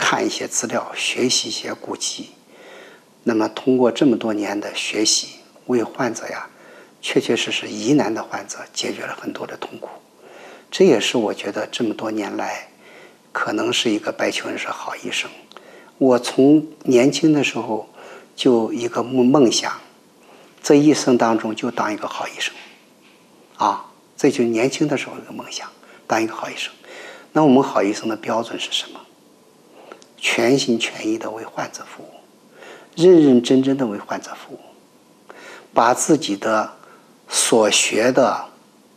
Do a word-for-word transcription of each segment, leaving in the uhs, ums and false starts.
看一些资料，学习一些古籍。那么通过这么多年的学习，为患者呀，确确实实疑难的患者解决了很多的痛苦。这也是我觉得这么多年来，可能是一个白求恩是好医生。我从年轻的时候就一个梦想，这一生当中就当一个好医生，啊，这就是年轻的时候一个梦想，当一个好医生。那我们好医生的标准是什么？全心全意的为患者服务，认认真真的为患者服务，把自己的所学的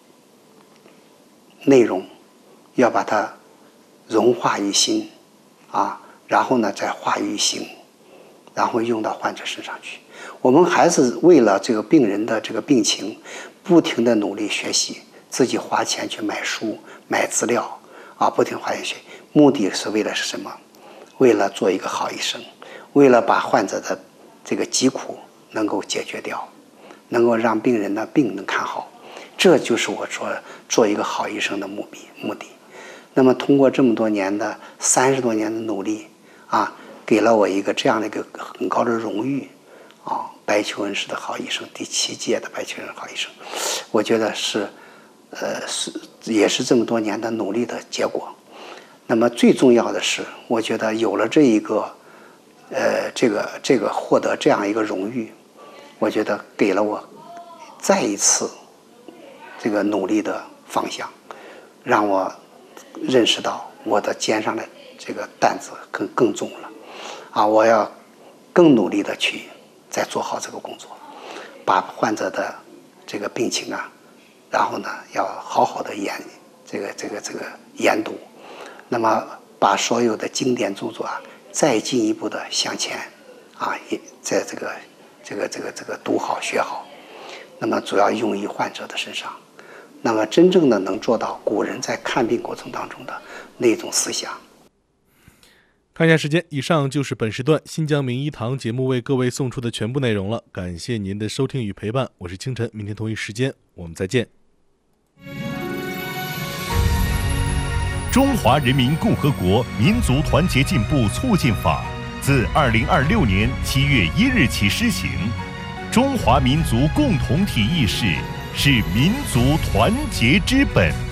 内容要把它融化于心啊，然后呢再化于行，然后用到患者身上去。我们还是为了这个病人的这个病情，不停的努力学习，自己花钱去买书、买资料啊，不停花钱学，目的是为了是什么？为了做一个好医生，为了把患者的这个疾苦能够解决掉，能够让病人的病能看好，这就是我说做一个好医生的目的目的。那么通过这么多年的三十多年的努力啊，给了我一个这样的一个很高的荣誉啊，白求恩式的好医生，第七届的白求恩好医生，我觉得是呃是也是这么多年的努力的结果。那么最重要的是，我觉得有了这一个呃这个这个获得这样一个荣誉，我觉得给了我再一次这个努力的方向，让我认识到我的肩上的这个担子更更重了啊！我要更努力的去再做好这个工作，把患者的这个病情啊，然后呢要好好的研这个这个这个研读，那么把所有的经典著作啊再进一步的向前啊，也在这个这个这个这个读好学好，那么主要用于患者的身上。那么真正的能做到古人在看病过程当中的那种思想。 看一下时间，以上就是本时段新疆名医堂节目为各位送出的全部内容了，感谢您的收听与陪伴，我是清晨，明天同一时间我们再见。 中华人民共和国民族团结进步促进法自二零二六年七月一日起施行，中华民族共同体意识是民族团结之本。